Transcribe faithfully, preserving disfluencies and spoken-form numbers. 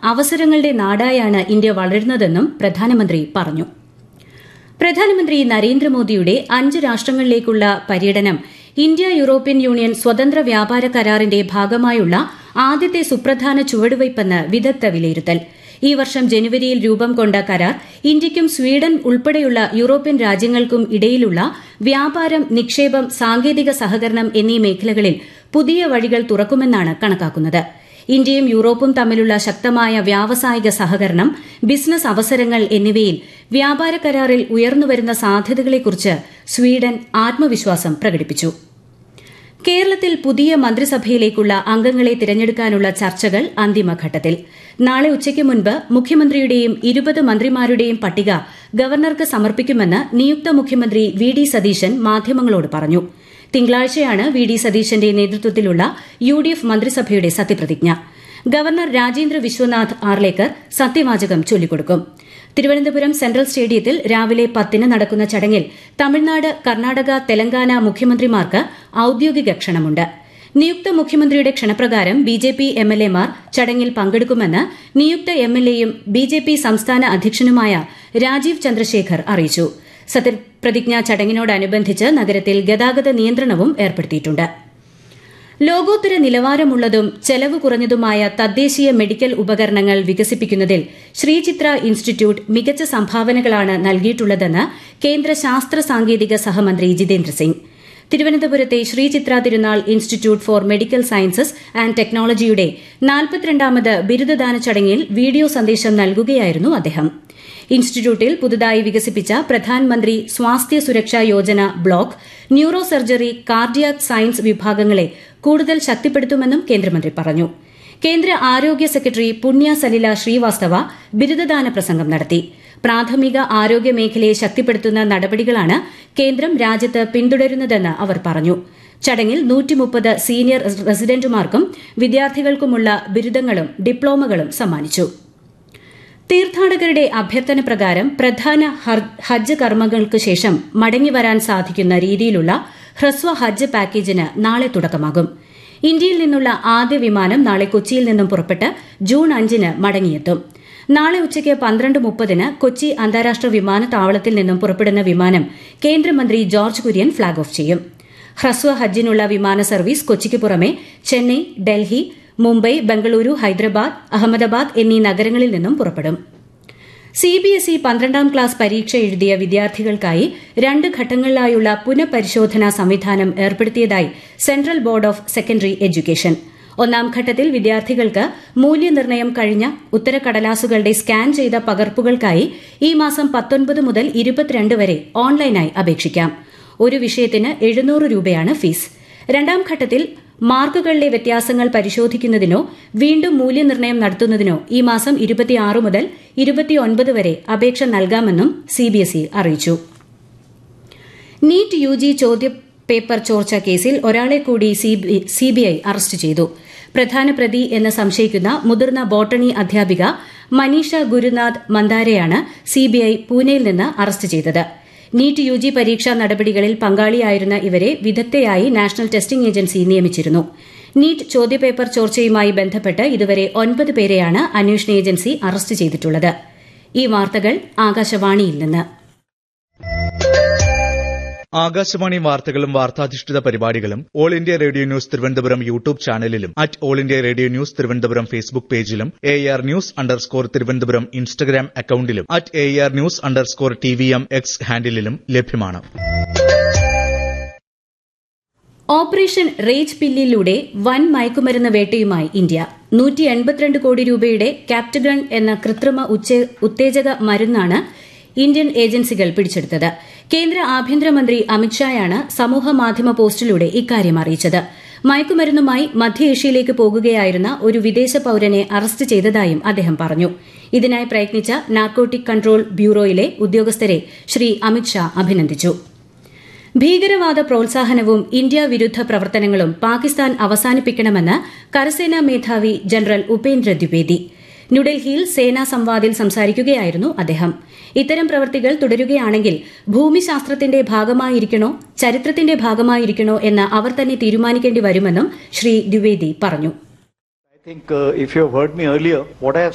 അവസരങ്ങളുടെ നാടായാണ് India വളരുന്നതെന്നും പ്രധാനമന്ത്രി പറഞ്ഞു. പ്രധാനമന്ത്രി നരേന്ദ്രമോദിയുടെ അഞ്ച് രാഷ്ട്രങ്ങളിലേക്കുള്ള പര്യടനം ഇന്ത്യ യൂറോപ്യൻ യൂണിയൻ സ്വതന്ത്ര വ്യാപാര കരാറിന്റെ ഭാഗമായുള്ള ആദ്യത്തെ സുപ്രധാന ചുവടുവയ്പ്പെന്ന് വിദഗ്ധ വിലയിരുത്തൽ. ഈ വർഷം ജനുവരിയിൽ രൂപം കൊണ്ട കരാർ ഇന്ത്യയ്ക്കും സ്വീഡൻ ഉൾപ്പെടെയുള്ള യൂറോപ്യൻ രാജ്യങ്ങൾക്കും ഇടയിലുള്ള വ്യാപാരം, നിക്ഷേപം, സാങ്കേതിക സഹകരണം എന്നീ മേഖലകളിൽ പുതിയ വഴികൾ തുറക്കുമെന്നാണ് കണക്കാക്കുന്നത്. ഇന്ത്യയും യൂറോപ്പും തമ്മിലുള്ള ശക്തമായ വ്യാവസായിക സഹകരണം, ബിസിനസ് അവസരങ്ങൾ എന്നിവയിൽ വ്യാപാര കരാറിൽ ഉയർന്നുവരുന്ന സാധ്യതകളെക്കുറിച്ച് സ്വീഡൻ ആത്മവിശ്വാസം പ്രകടിപ്പിച്ചു. കേരളത്തിൽ പുതിയ മന്ത്രിസഭയിലേക്കുള്ള അംഗങ്ങളെ തിരഞ്ഞെടുക്കാനുള്ള ചർച്ചകൾ അന്തിമഘട്ടത്തിൽ. നാളെ ഉച്ചയ്ക്ക് മുൻപ് മുഖ്യമന്ത്രിയുടെയും ഇരുപത് മന്ത്രിമാരുടെയും പട്ടിക ഗവർണർക്ക് സമർപ്പിക്കുമെന്ന് നിയുക്ത മുഖ്യമന്ത്രി വി ഡി സതീശൻ മാധ്യമങ്ങളോട് പറഞ്ഞു. തിങ്കളാഴ്ചയാണ് വി ഡി സതീശന്റെ നേതൃത്വത്തിലുള്ള യു ഡി എഫ് മന്ത്രിസഭയുടെ സത്യപ്രതിജ്ഞ. ഗവർണർ രാജേന്ദ്ര വിശ്വനാഥ് ആർലേക്കർ സത്യവാചകം ചൊല്ലിക്കൊടുക്കും. തിരുവനന്തപുരം സെൻട്രൽ സ്റ്റേഡിയത്തിൽ രാവിലെ പത്തിന് നടക്കുന്ന ചടങ്ങിൽ തമിഴ്നാട്, കർണാടക, തെലങ്കാന മുഖ്യമന്ത്രിമാർക്ക് ഔദ്യോഗിക ക്ഷണമുണ്ട്. നിയുക്ത മുഖ്യമന്ത്രിയുടെ ക്ഷണപ്രകാരം B J P M L എമാർ ചടങ്ങിൽ പങ്കെടുക്കുമെന്ന് നിയുക്ത എം എൽ എയും ബി ജെ പി സംസ്ഥാന അധ്യക്ഷനുമായ രാജീവ് ചന്ദ്രശേഖർ അറിയിച്ചു. സത്യപ്രതിജ്ഞാ ചടങ്ങിനോടനുബന്ധിച്ച് നഗരത്തിൽ ഗതാഗത നിയന്ത്രണവും ഏർപ്പെടുത്തിയിട്ടുണ്ട്. ലോകോത്തര നിലവാരമുള്ളതും ചെലവ് കുറഞ്ഞതുമായ തദ്ദേശീയ മെഡിക്കൽ ഉപകരണങ്ങൾ വികസിപ്പിക്കുന്നതിൽ ശ്രീചിത്ര ഇൻസ്റ്റിറ്റ്യൂട്ട് മികച്ച സംഭാവനകളാണ് നൽകിയിട്ടുള്ളതെന്ന് കേന്ദ്ര ശാസ്ത്ര സാങ്കേതിക സഹമന്ത്രി ജിതേന്ദ്ര സിംഗ്. തിരുവനന്തപുരത്തെ ശ്രീചിത്ര തിരുനാൾ institute four medical sciences and ടെക്നോളജിയുടെ നാൽപ്പത്തിരണ്ടാമത് ബിരുദദാന ചടങ്ങിൽ വീഡിയോ സന്ദേശം നൽകുകയായിരുന്നു അദ്ദേഹം. ഇൻസ്റ്റിറ്റ്യൂട്ടിൽ പുതുതായി വികസിപ്പിച്ച പ്രധാൻമന്ത്രി സ്വാസ്ഥ്യ സുരക്ഷാ Yojana block, neuro surgery, cardiac science വിഭാഗങ്ങളെ കൂടുതൽ ശക്തിപ്പെടുത്തുമെന്നും കേന്ദ്രമന്ത്രി പറഞ്ഞു. കേന്ദ്ര ആരോഗ്യ സെക്രട്ടറി പുണ്യ സലില ശ്രീവാസ്തവ ബിരുദദാന പ്രസംഗം നടത്തി. പ്രാഥമിക ആരോഗ്യ മേഖലയെ ശക്തിപ്പെടുത്തുന്ന നടപടികളാണ് കേന്ദ്രം രാജ്യത്ത് പിന്തുടരുന്നതെന്ന് അവർ പറഞ്ഞു. ചടങ്ങിൽ നൂറ്റിമുപ്പത് സീനിയർ റെസിഡന്റുമാർക്കും വിദ്യാർത്ഥികൾക്കുമുള്ള ബിരുദങ്ങളും ഡിപ്ലോമകളും സമ്മാനിച്ചു. തീർത്ഥാടകരുടെ അഭ്യർത്ഥന പ്രകാരം പ്രധാന ഹജ്ജ് കർമ്മങ്ങൾക്ക് ശേഷം മടങ്ങിവരാൻ സാധിക്കുന്ന രീതിയിലുള്ള ഹ്രസ്വ ഹജ്ജ് പാക്കേജിന് നാളെ തുടക്കമാകും. ഇന്ത്യയിൽ നിന്നുള്ള ആദ്യ വിമാനം നാളെ കൊച്ചിയിൽ നിന്നും പുറപ്പെട്ട് ജൂൺ അഞ്ചിന് മടങ്ങിയെത്തും. നാളെ ഉച്ചയ്ക്ക് പന്ത്രണ്ട് മുപ്പതിന് കൊച്ചി അന്താരാഷ്ട്ര വിമാനത്താവളത്തിൽ നിന്നും പുറപ്പെടുന്ന വിമാനം കേന്ദ്രമന്ത്രി ജോർജ് കുര്യൻ ഫ്ളാഗ് ഓഫ് ചെയ്യും. ഹ്രസ്വ ഹജ്ജിനുള്ള വിമാന സർവീസ് കൊച്ചിക്ക് പുറമെ ചെന്നൈ, ഡൽഹി, മുംബൈ, ബംഗളൂരു, ഹൈദരാബാദ്, അഹമ്മദാബാദ് എന്നീ നഗരങ്ങളിൽ നിന്നും പുറപ്പെടും. സിബിഎസ്ഇ പന്ത്രണ്ടാം ക്ലാസ് പരീക്ഷ എഴുതിയ വിദ്യാർത്ഥികൾക്കായി രണ്ട് ഘട്ടങ്ങളിലായുള്ള പുനഃപരിശോധനാ സംവിധാനം ഏർപ്പെടുത്തിയതായി central board of secondary education. ഒന്നാം ഘട്ടത്തിൽ വിദ്യാർത്ഥികൾക്ക് മൂല്യനിർണ്ണയം കഴിഞ്ഞ ഉത്തരക്കടലാസുകളുടെ സ്കാൻ ചെയ്ത പകർപ്പുകൾക്കായി ഈ മാസം പത്തൊൻപത് മുതൽ ഇരുപത്തിരണ്ട് വരെ ഓൺലൈനായി അപേക്ഷിക്കാം. ഒരു വിഷയത്തിന് എഴുന്നൂറ് രൂപയാണ് ഫീസ്. രണ്ടാം ഘട്ടത്തിൽ മാർക്കുകളിലെ വ്യത്യാസങ്ങൾ പരിശോധിക്കുന്നതിനോ വീണ്ടും മൂല്യനിർണ്ണയം നടത്തുന്നതിനോ ഈ മാസം ഇരുപത്തിയാറ് മുതൽ ഇരുപത്തിയൊൻപത് വരെ അപേക്ഷ നൽകാമെന്നും സിബിഎസ്ഇ അറിയിച്ചു. നീറ്റ് യുജി ചോദ്യപേപ്പർ ചോർച്ച കേസിൽ ഒരാളെ കൂടി സിബിഐ അറസ്റ്റ് ചെയ്തു. പ്രധാന പ്രതി എന്ന് സംശയിക്കുന്ന മുതിർന്ന ബോട്ടണി അധ്യാപിക മനീഷ ഗുരുനാഥ് മന്ദാരെയാണ് സിബിഐ പൂനെയിൽ നിന്ന് അറസ്റ്റ് ചെയ്തത്. നീറ്റ് യുജി പരീക്ഷാ നടപടികളിൽ പങ്കാളിയായിരുന്ന ഇവരെ വിദഗ്ധയായി നാഷണൽ ടെസ്റ്റിംഗ് ഏജൻസി നിയമിച്ചിരുന്നു. നീറ്റ് ചോദ്യപേപ്പർ ചോർച്ചയുമായി ബന്ധപ്പെട്ട് ഇതുവരെ ഒൻപത് പേരെയാണ് അന്വേഷണ ഏജൻസി അറസ്റ്റ് ചെയ്തിട്ടുള്ളത്. ഈ വാർത്തകൾ ആകാശവാണിയിൽ നിന്ന്. ആകാശവാണി വാർത്തകളും വാർത്താധിഷ്ഠിത പരിപാടികളും all India radio news Thiruvananthapuram YouTube ചാനലിലും at all India radio news Thiruvananthapuram Facebook പേജിലും A R news underscore Thiruvananthapuram Instagram അക്കൌണ്ടിലും at A R news underscore T V M X ഹാൻഡിലും ലഭ്യമാണ്. ഓപ്പറേഷൻ റേജ് പില്ലിലൂടെ വൻ മയക്കുമരുന്ന് വേട്ടയുമായി ഇന്ത്യ. നൂറ്റി എൺപത്തിരണ്ട് കോടി രൂപയുടെ ക്യാപ്റ്റഗൺ എന്ന കൃത്രിമ ഉത്തേജക മരുന്നാണ് ഇന്ത്യൻ ഏജൻസികൾ പിടിച്ചെടുത്തത്. കേന്ദ്ര ആഭ്യന്തരമന്ത്രി അമിത്ഷായാണ് സമൂഹമാധ്യമ പോസ്റ്റിലൂടെ ഇക്കാര്യം അറിയിച്ചത്. മയക്കുമരുന്നുമായി മധ്യേഷ്യയിലേക്ക് പോകുകയായിരുന്ന ഒരു വിദേശ പൌരനെ അറസ്റ്റ് ചെയ്തതായും അദ്ദേഹം പറഞ്ഞു. ഇതിനായി പ്രയത്നിച്ച നാർക്കോട്ടിക് കൺട്രോൾ ബ്യൂറോയിലെ ഉദ്യോഗസ്ഥരെ ശ്രീ അമിത്ഷാ അഭിനന്ദിച്ചു. ഭീകരവാദ പ്രോത്സാഹനവും ഇന്ത്യ വിരുദ്ധ പ്രവർത്തനങ്ങളും പാകിസ്ഥാൻ അവസാനിപ്പിക്കണമെന്ന് കരസേനാ മേധാവി ജനറൽ ഉപേന്ദ്ര ദ്വിവേദി. ന്യൂഡൽഹിയിൽ സേനാ സംവാദിൽ സംസാരിക്കുകയായിരുന്നു അദ്ദേഹം. ഇത്തരം പ്രവൃത്തികൾ തുടരുകയാണെങ്കിൽ ഭൂമിശാസ്ത്രത്തിന്റെ ഭാഗമായിരിക്കണോ ചരിത്രത്തിന്റെ ഭാഗമായിരിക്കണോ എന്ന് അവർ തന്നെ തീരുമാനിക്കേണ്ടി വരുമെന്നും ശ്രീ ദ്വിവേദി പറഞ്ഞു. I think uh, if you have heard me earlier, what I have